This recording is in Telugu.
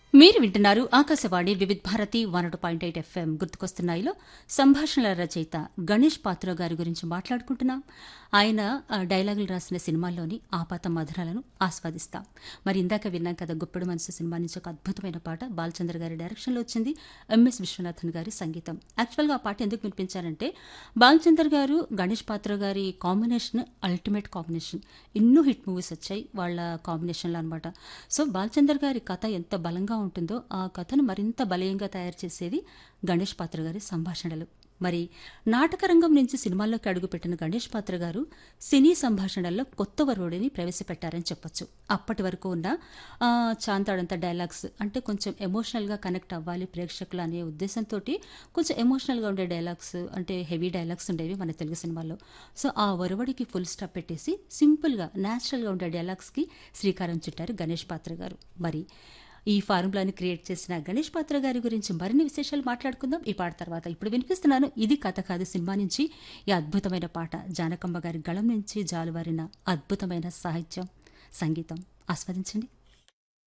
మీరు వింటున్నారు ఆకాశవాణి వివిధ భారతి 101.8 ఎఫ్ఎం. గుర్తుకొస్తున్నాయిలో సంభాషణల రచయిత గణేష్ పాత్ర గారి గురించి మాట్లాడుకుంటున్నాం. ఆయన డైలాగులు రాసిన సినిమాల్లోని ఆపాత మధురాలను ఆస్వాదిస్తాం. మరి ఇందాక విన్నాం కదా, గుప్పెడు మనసు సినిమా నుంచి ఒక అద్భుతమైన పాట బాలచంద్ర గారి డైరెక్షన్లో వచ్చింది. ఎంఎస్ విశ్వనాథన్ గారి సంగీతం. యాక్చువల్గా ఆ పాట ఎందుకు వినిపించారంటే, బాలచంద్ర గారు గణేష్ పాత్ర గారి కాంబినేషన్ అల్టిమేట్ కాంబినేషన్. ఎన్నో హిట్ మూవీస్ వచ్చాయి వాళ్ళ కాంబినేషన్లో అనమాట. సో బాలచంద్ర గారి కథ ఎంత బలంగా ఉంటుందో ఆ కథను మరింత బలీయంగా తయారు చేసేది గణేష్ పాత్ర గారి సంభాషణలు. మరి నాటకరంగం నుంచి సినిమాల్లోకి అడుగుపెట్టిన గణేష్ పాత్ర గారు సినీ సంభాషణల్లో కొత్త వరుడిని ప్రవేశపెట్టారని చెప్పొచ్చు. అప్పటి వరకు ఉన్న చాంతాడంత డైలాగ్స్ అంటే కొంచెం ఎమోషనల్గా కనెక్ట్ అవ్వాలి ప్రేక్షకులు అనే ఉద్దేశంతో కొంచెం ఎమోషనల్గా ఉండే డైలాగ్స్ అంటే హెవీ డైలాగ్స్ ఉండేవి మన తెలుగు సినిమాల్లో. సో ఆ వరవడికి ఫుల్ స్టాప్ పెట్టేసి సింపుల్గా న్యాచురల్గా ఉండే డైలాగ్స్కి శ్రీకారం చుట్టారు గణేష్ పాత్ర గారు. మరి ఈ ఫార్ములాని క్రియేట్ చేసిన గణేష్ పాత్ర గారి గురించి మరిన్ని విశేషాలు మాట్లాడుకుందాం ఈ పాట తర్వాత. ఇప్పుడు వినిపిస్తున్నాను ఇది కథ కాదు సినిమా నుంచి ఈ అద్భుతమైన పాట. జానకమ్మ గారి గళం నుంచి జాలువారిన అద్భుతమైన సాహిత్యం, సంగీతం ఆస్వాదించండి.